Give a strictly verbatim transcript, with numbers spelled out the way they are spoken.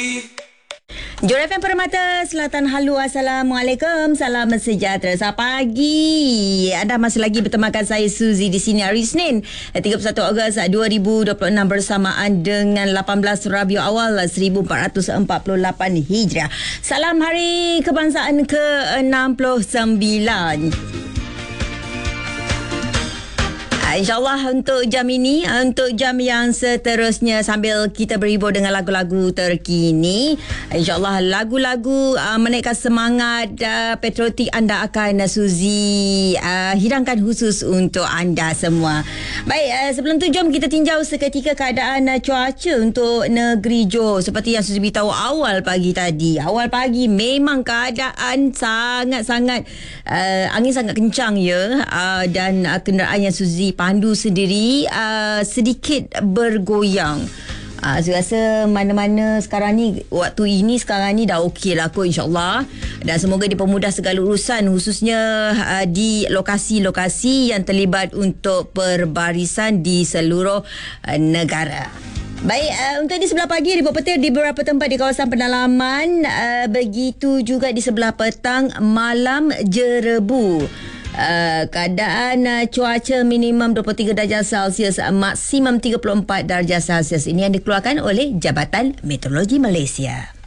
Johor F M Permata Selatan Halu, Assalamualaikum, salam sejahtera, selamat pagi. Anda masih lagi bertemakan saya Suzy di sini hari Isnin tiga puluh satu Ogos dua ribu dua puluh enam bersamaan dengan lapan belas Rabiul Awal seribu empat ratus empat puluh lapan Hijrah. Salam Hari Kebangsaan ke enam puluh sembilan. InsyaAllah untuk jam ini, untuk jam yang seterusnya, sambil kita berhibur dengan lagu-lagu terkini, InsyaAllah lagu-lagu uh, menaikkan semangat uh, patriotik anda akan uh, Suzy uh, hidangkan khusus untuk anda semua. Baik, uh, sebelum tu jom kita tinjau seketika keadaan uh, cuaca untuk negeri Johor. Seperti yang Suzy beritahu awal pagi tadi, awal pagi memang keadaan sangat-sangat uh, angin sangat kencang ya, uh, dan uh, kenderaan yang Suzy pandu sendiri uh, sedikit bergoyang. Uh, saya rasa mana-mana sekarang ni, waktu ini sekarang ni dah okey lah kot, insyaAllah. Dan semoga dipermudah segala urusan, khususnya uh, di lokasi-lokasi yang terlibat untuk perbarisan di seluruh uh, negara. Baik, uh, untuk di sebelah pagi ribut petir di beberapa tempat di kawasan pedalaman, uh, begitu juga di sebelah petang malam Jerebu. Uh, keadaan uh, cuaca minimum dua puluh tiga darjah Celsius, uh, maksimum tiga puluh empat darjah Celsius. Ini yang dikeluarkan oleh Jabatan Meteorologi Malaysia.